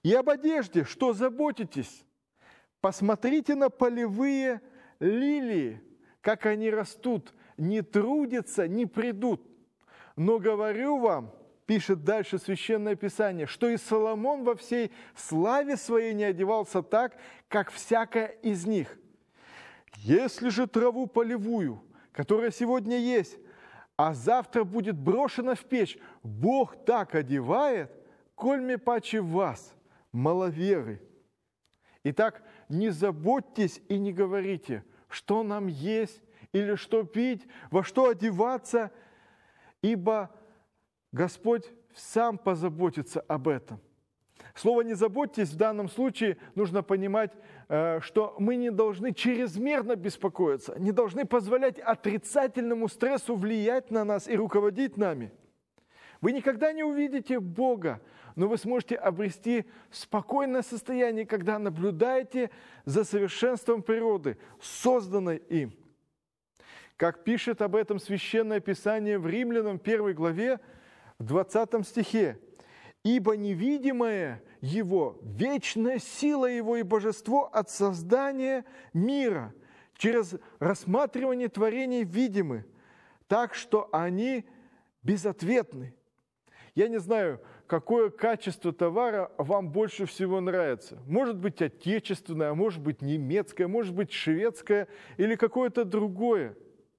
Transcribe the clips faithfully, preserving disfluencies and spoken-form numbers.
И об одежде, что заботитесь? Посмотрите на полевые лилии, как они растут, не трудятся, не придут. Но говорю вам, пишет дальше Священное Писание, что и Соломон во всей славе своей не одевался так, как всякая из них. Если же траву полевую, которая сегодня есть, а завтра будет брошена в печь, Бог так одевает, кольме паче вас, маловеры. Итак, не заботьтесь и не говорите, что нам есть или что пить, во что одеваться, ибо Господь сам позаботится об этом. Слово «не заботьтесь» в данном случае нужно понимать, что мы не должны чрезмерно беспокоиться, не должны позволять отрицательному стрессу влиять на нас и руководить нами. Вы никогда не увидите Бога, но вы сможете обрести спокойное состояние, когда наблюдаете за совершенством природы, созданной им. Как пишет об этом Священное Писание в Римлянам первой главе, в двадцатом стихе, «Ибо невидимое Его, вечная сила Его и божество от создания мира через рассматривание творений видимы, так что они безответны». Я не знаю, какое качество товара вам больше всего нравится. Может быть отечественное, а может быть немецкое, может быть шведское или какое-то другое.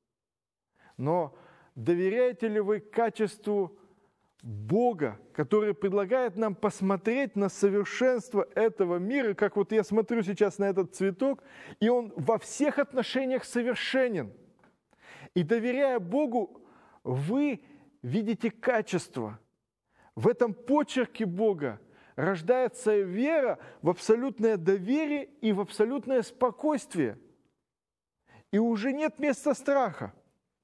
Но доверяете ли вы качеству Бога, который предлагает нам посмотреть на совершенство этого мира, как вот я смотрю сейчас на этот цветок, и он во всех отношениях совершенен. И доверяя Богу, вы видите качество. В этом почерке Бога рождается вера в абсолютное доверие и в абсолютное спокойствие. И уже нет места страха.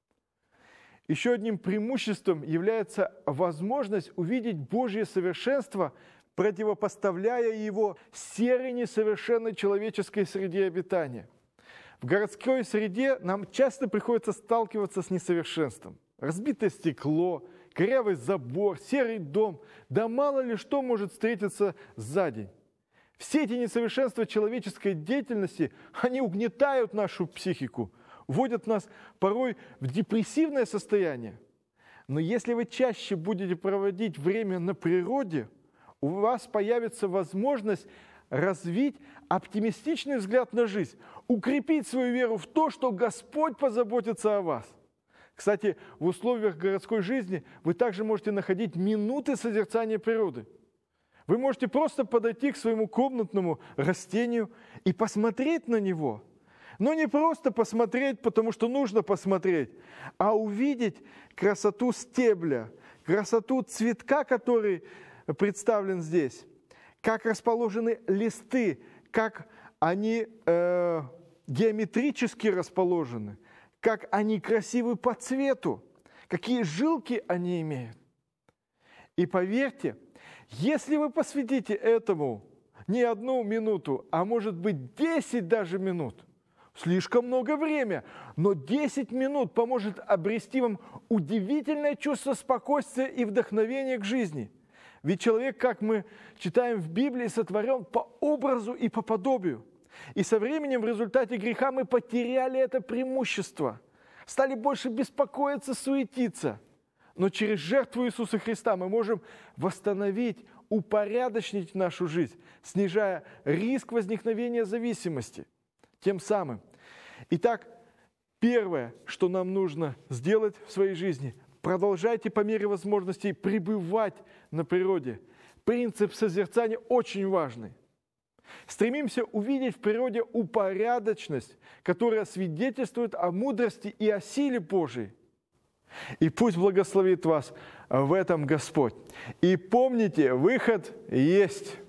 Еще одним преимуществом является возможность увидеть Божье совершенство, противопоставляя его серой несовершенной человеческой среде обитания. В городской среде нам часто приходится сталкиваться с несовершенством. Разбитое стекло, корявый забор, серый дом, да мало ли что может встретиться за день. Все эти несовершенства человеческой деятельности, они угнетают нашу психику, вводят нас порой в депрессивное состояние. Но если вы чаще будете проводить время на природе, у вас появится возможность развить оптимистичный взгляд на жизнь, укрепить свою веру в то, что Господь позаботится о вас. Кстати, в условиях городской жизни вы также можете находить минуты созерцания природы. Вы можете просто подойти к своему комнатному растению и посмотреть на него. Но не просто посмотреть, потому что нужно посмотреть, а увидеть красоту стебля, красоту цветка, который представлен здесь, как расположены листы, как они э, геометрически расположены, как они красивы по цвету, какие жилки они имеют. И поверьте, если вы посвятите этому не одну минуту, а может быть десять даже минут, слишком много времени, но десять минут поможет обрести вам удивительное чувство спокойствия и вдохновения к жизни. Ведь человек, как мы читаем в Библии, сотворен по образу и по подобию. И со временем в результате греха мы потеряли это преимущество, стали больше беспокоиться, суетиться. Но через жертву Иисуса Христа мы можем восстановить, упорядочить нашу жизнь, снижая риск возникновения зависимости. Тем самым. Итак, первое, что нам нужно сделать в своей жизни, продолжайте по мере возможностей пребывать на природе. Принцип созерцания очень важный. Стремимся увидеть в природе упорядоченность, которая свидетельствует о мудрости и о силе Божией. И пусть благословит вас в этом Господь. И помните, выход есть.